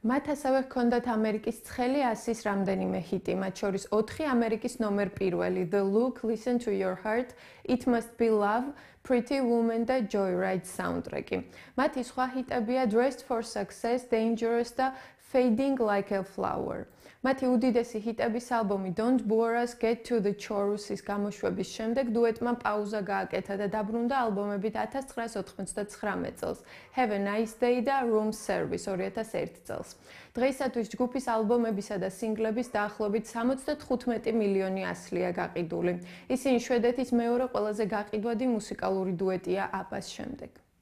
მათ ასევე ჰქონდათ ამერიკის ცხელი 100-ის რამდენიმე ჰიტი, მათ შორის 4 ამერიკის ნომერ პირველი The Look, Listen to Your Heart, It Must Be Love, Pretty Woman და Joyride საუნდტრეკი. მათი სხვა ჰიტებია Dressed for Success, Dangerous და Fading Like a Flower. მათი უდიდესი ჰიტების ალბომი Don't Bore Us, Get to the Chorus-ის გამოშვების შემდეგ დუეტმა პაუზა გააკეთა და დაბრუნდა ალბომებით 1999 წელს, Have a Nice Day და Room Service 2001 წელს. დღეისათვის ჯგუფის ალბომებისა და სინგლების დაახლოებით 75 მილიონი ასლია გაყიდული. ისინი შვედეთის მეორე ყველაზე გაყიდვადი მუსიკალური დუეტია ABBA-ს შემდეგ.